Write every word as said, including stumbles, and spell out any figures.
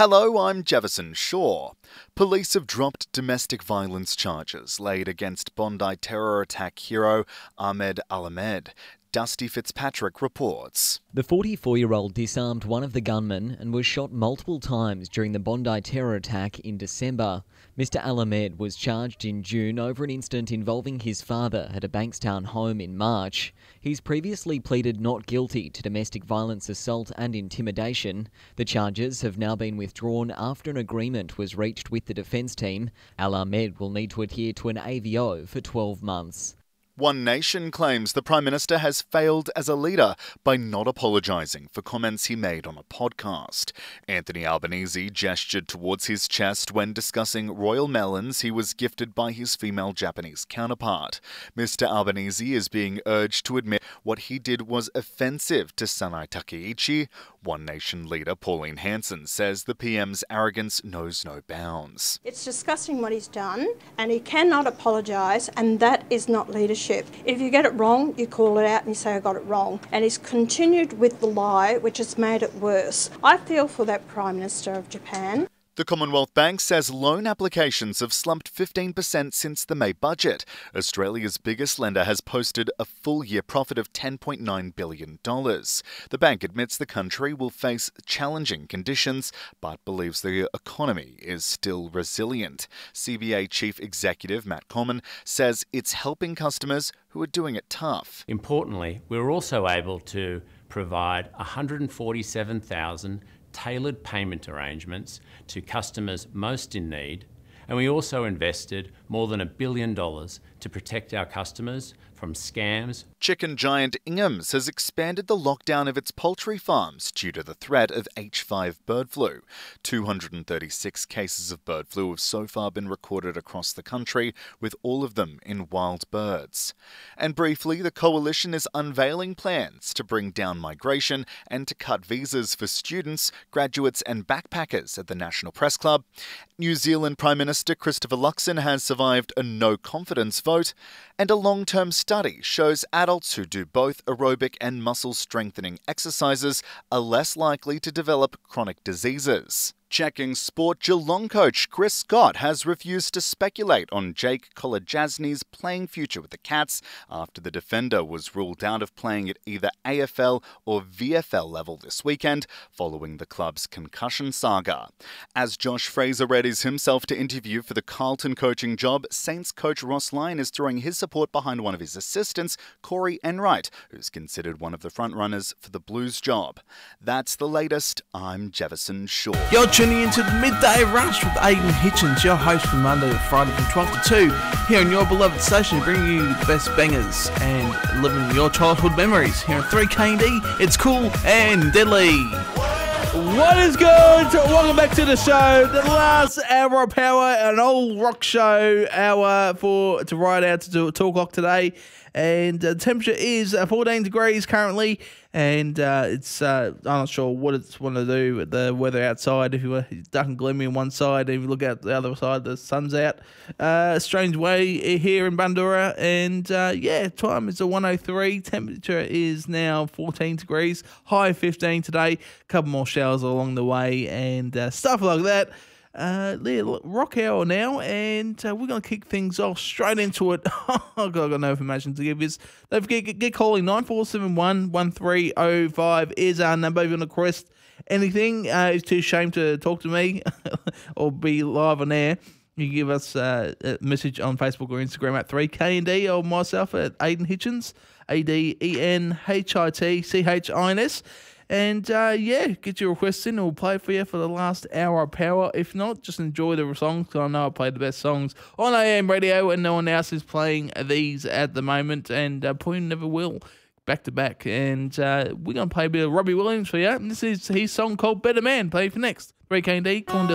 Hello, I'm Jefferson Shaw. Police have dropped domestic violence charges laid against Bondi terror attack hero Ahmed Al-Ahmed. Dusty Fitzpatrick reports. The forty-four-year-old disarmed one of the gunmen and was shot multiple times during the Bondi terror attack in December. Mister Al-Ahmed was charged in June over an incident involving his father at a Bankstown home in March. He's previously pleaded not guilty to domestic violence assault and intimidation. The charges have now been withdrawn after an agreement was reached with the defence team. Al-Ahmed will need to adhere to an A V O for twelve months. One Nation claims the Prime Minister has failed as a leader by not apologising for comments he made on a podcast. Anthony Albanese gestured towards his chest when discussing royal melons he was gifted by his female Japanese counterpart. Mister Albanese is being urged to admit what he did was offensive to Sanai Takeichi. One Nation leader Pauline Hanson says the P M's arrogance knows no bounds. It's disgusting what he's done, and he cannot apologise, and that is not leadership. If you get it wrong, you call it out and you say, I got it wrong. And he's continued with the lie, which has made it worse. I feel for that Prime Minister of Japan. The Commonwealth Bank says loan applications have slumped fifteen percent since the May budget. Australia's biggest lender has posted a full-year profit of ten point nine billion dollars. The bank admits the country will face challenging conditions, but believes the economy is still resilient. C B A Chief Executive Matt Comyn says it's helping customers who are doing it tough. Importantly, we're also able to provide one hundred forty-seven thousand tailored payment arrangements to customers most in need, and we also invested more than a billion dollars to protect our customers from scams. Chicken giant Ingham's has expanded the lockdown of its poultry farms due to the threat of H five bird flu. two hundred thirty-six cases of bird flu have so far been recorded across the country, with all of them in wild birds. And briefly, the Coalition is unveiling plans to bring down migration and to cut visas for students, graduates and backpackers at the National Press Club. New Zealand Prime Minister Christopher Luxon has survived a no-confidence vote, and a long-term study shows adults who do both aerobic and muscle-strengthening exercises are less likely to develop chronic diseases. Checking sport, Geelong coach Chris Scott has refused to speculate on Jake Kolodjasny's playing future with the Cats after the defender was ruled out of playing at either A F L or V F L level this weekend following the club's concussion saga. As Josh Fraser readies himself to interview for the Carlton coaching job, Saints coach Ross Lyon is throwing his support behind one of his assistants, Corey Enright, who's considered one of the frontrunners for the Blues job. That's the latest. I'm Jefferson Shaw. You're tuning into the Midday Rush with Aidan Hitchens, your host from Monday to Friday from twelve to two, here on your beloved station, bringing you the best bangers and living your childhood memories. Here on three K D, it's cool and deadly. What is good? Welcome back to the show. The last hour of power, an old rock show hour for to ride out to do two o'clock today. And the temperature is fourteen degrees currently, and uh, it's uh, I'm not sure what it's want to do with the weather outside. If you were dark and gloomy on one side, if you look out the other side, the sun's out. Uh, strange way here in Bundoora, and uh, yeah, time is a one oh three. Temperature is now fourteen degrees, high fifteen today. A couple more showers along the way, and uh, stuff like that. Uh, rock hour now, and uh, we're going to kick things off straight into it. I've got no information to give you. Don't forget, get, get calling nine four seven one, one three oh five is our number. If you want to request anything, uh, it's too ashamed to talk to me or be live on air. You can give us uh, a message on Facebook or Instagram at three K N D, or myself at Aidan Hitchens, A D E N H I T C H I N S. And, uh, yeah, get your requests in and we'll play for you for the last hour of power. If not, just enjoy the songs, because I know I play the best songs on A M radio and no one else is playing these at the moment, and uh, probably never will, back to back. And uh, we're going to play a bit of Robbie Williams for you. And this is his song called Better Man. Play for next. three K D,